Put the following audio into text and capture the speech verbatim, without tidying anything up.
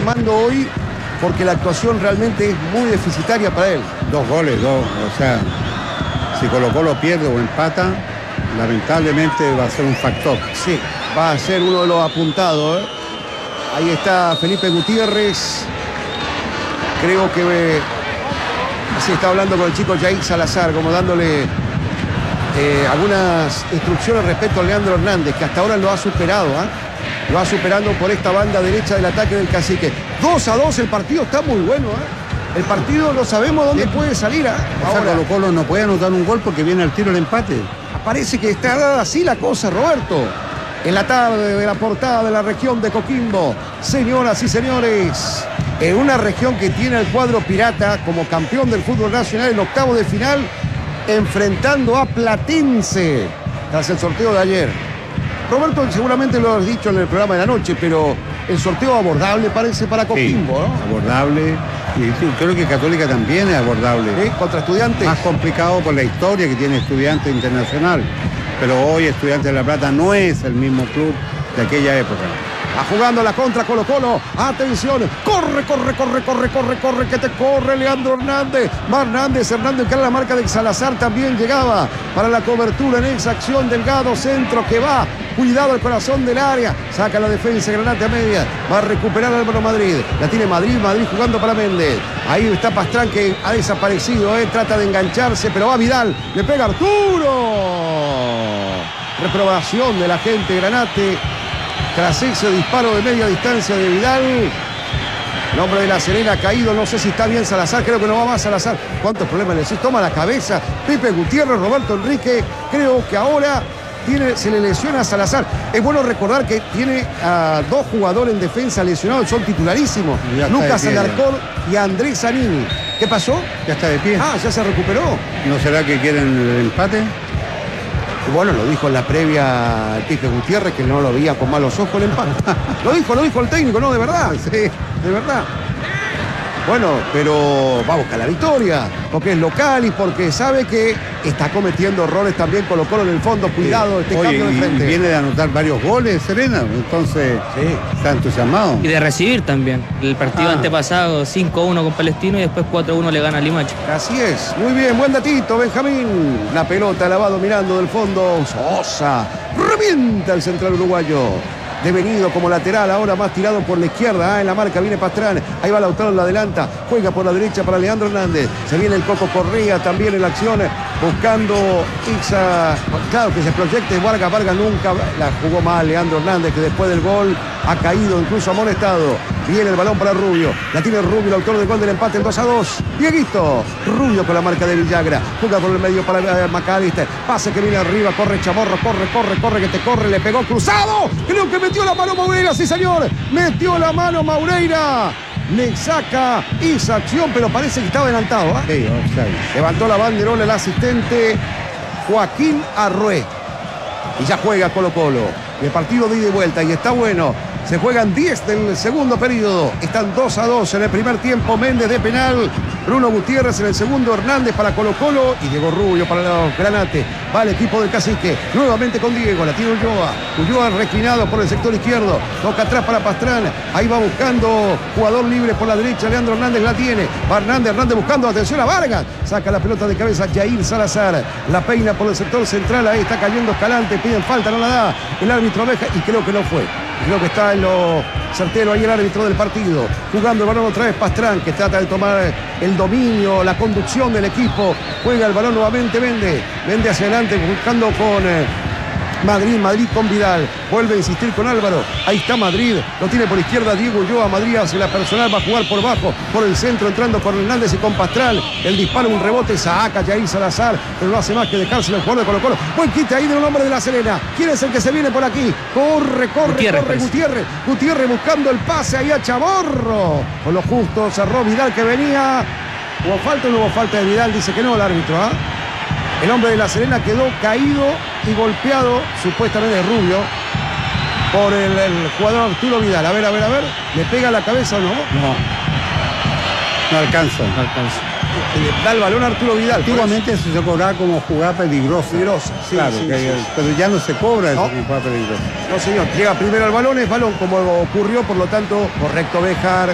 sumando hoy porque la actuación realmente es muy deficitaria para él. Dos goles, dos. O sea, si Colo-Colo pierde o empata, lamentablemente va a ser un factor. Sí, va a ser uno de los apuntados, ¿eh? Ahí está Felipe Gutiérrez. Creo que eh, así está hablando con el chico Jair Salazar, como dándole eh, algunas instrucciones respecto a Leandro Hernández, que hasta ahora lo ha superado, ¿eh? Lo va superando por esta banda derecha del ataque del Cacique. dos a dos, el partido está muy bueno, ¿eh? El partido no sabemos dónde puede salir, ¿eh? O sea, Colo-Colo no puede anotar un gol porque viene al tiro el empate. Parece que está dada así la cosa, Roberto. En la tarde de la portada de la región de Coquimbo, señoras y señores, en una región que tiene al cuadro pirata como campeón del fútbol nacional en octavo de final, enfrentando a Platense tras el sorteo de ayer. Roberto, seguramente lo has dicho en el programa de la noche, pero el sorteo abordable parece para Coquimbo, sí, ¿no? Abordable. Y creo que Católica también es abordable. ¿Sí? Contra Estudiantes. Más complicado por la historia que tiene Estudiantes Internacional. Pero hoy Estudiantes de La Plata no es el mismo club de aquella época. Va jugando la contra Colo-Colo. Atención. Corre, corre, corre, corre, corre, corre, que te corre Leandro Hernández. Va Hernández, Hernández que era la marca de Salazar. También llegaba para la cobertura en esa acción. Delgado, centro que va. Cuidado el corazón del área. Saca la defensa, Granate a media. Va a recuperar Álvaro Madrid. La tiene Madrid, Madrid jugando para Méndez. Ahí está Pastrán que ha desaparecido. Eh. Trata de engancharse, pero va Vidal. Le pega Arturo. Reprobación de la gente Granate. Tras ese disparo de media distancia de Vidal. El hombre de La Serena ha caído. No sé si está bien Salazar. Creo que no va más Salazar. ¿Cuántos problemas le decís? Toma la cabeza. Pepe Gutiérrez, Roberto Enrique. Creo que ahora tiene, se le lesiona a Salazar. Es bueno recordar que tiene a dos jugadores en defensa lesionados. Son titularísimos. Lucas Alarcón y Andrés Zanini. ¿Qué pasó? Ya está de pie. Ah, ya se recuperó. ¿No será que quieren el empate? Bueno, lo dijo en la previa el Pipe Gutiérrez, que no lo veía con malos ojos el empate. Lo dijo, lo dijo el técnico, no, de verdad, sí, de verdad. Bueno, pero va a buscar la victoria, porque es local y porque sabe que está cometiendo errores también. Colo-Colo en el fondo, cuidado, este Oye, cambio de frente. Y viene de anotar varios goles, Serena, entonces sí, está entusiasmado. Y de recibir también. El partido ah. antepasado cinco a uno con Palestino y después cuatro a uno le gana a Limache. Así es, muy bien, buen datito, Benjamín. La pelota la va dominando del fondo. Sosa, revienta el central uruguayo. Devenido como lateral, ahora más tirado por la izquierda. Ah, en la marca viene Pastrán. Ahí va Lautaro, la adelanta. Juega por la derecha para Leandro Hernández. Se viene el Coco Correa también en la acción. Buscando esa. Claro que se proyecte Vargas. Vargas nunca la jugó mal. Leandro Hernández, que después del gol ha caído, incluso amonestado. Viene el balón para Rubio. La tiene Rubio, el autor del gol del empate, el dos a dos. Dieguito. Rubio con la marca de Villagra. Juega por el medio para uh, Macalister. Pase que viene arriba. Corre Chamorro. Corre, corre, corre, que te corre. Le pegó cruzado. Creo que metió la mano Maureira. Sí, señor. Metió la mano Maureira. Le saca esa acción, pero parece que estaba adelantado. ¿eh? Sí, okay. Levantó la banderola el asistente Joaquín Arrué. Y ya juega Colo-Colo. El partido de ida y vuelta. Y está bueno. Se juegan diez del segundo periodo. Están dos a dos en el primer tiempo. Méndez de penal. Bruno Gutiérrez en el segundo. Hernández para Colo-Colo. Y Diego Rubio para los Granate. Va el equipo del Cacique. Nuevamente con Diego. La tiene Ulloa. Ulloa reclinado por el sector izquierdo. Toca atrás para Pastrana. Ahí va buscando jugador libre por la derecha. Leandro Hernández la tiene. Va Hernández. Hernández buscando. Atención a Vargas. Saca la pelota de cabeza Jair Salazar. La peina por el sector central. Ahí está cayendo Escalante. Piden falta. No la da. El árbitro deja. Y creo que no fue. Creo que está en lo certero ahí el árbitro del partido. Jugando el balón otra vez Pastrán, que trata de tomar el dominio, la conducción del equipo. Juega el balón nuevamente Méndez. Méndez hacia adelante buscando con eh, Madrid. Madrid con Vidal. Vuelve a insistir con Álvaro. Ahí está Madrid. Lo tiene por izquierda Diego Ulloa. Madrid hacia la personal. Va a jugar por bajo. Por el centro entrando con Hernández y con Pastrán. El disparo, un rebote. Saca Jair Salazar. Pero no hace más que dejárselo al jugador de Colo-Colo. Buen quite ahí de un hombre de La Serena. ¿Quién es el que se viene por aquí? Corre, corre, Gutiérrez, corre Gutiérrez. Gutiérrez buscando el pase ahí a Chamorro. Con lo justo cerró Vidal que venía. ¿Hubo falta o no hubo falta de Vidal? Dice que no el árbitro. ¿ah? El hombre de La Serena quedó caído y golpeado, supuestamente de Rubio, por el, el jugador Arturo Vidal. A ver, a ver, a ver. ¿Le pega la cabeza o no? No. No alcanza. No alcanza. Le da el balón a Arturo Vidal. Antiguamente eso se cobraba como jugada peligrosa. Peligrosa, sí, claro, sí, que, sí. pero ya no se cobra eso No. como jugada peligrosa. No, señor. Llega primero al balón, es balón como ocurrió, por lo tanto, correcto Béjar.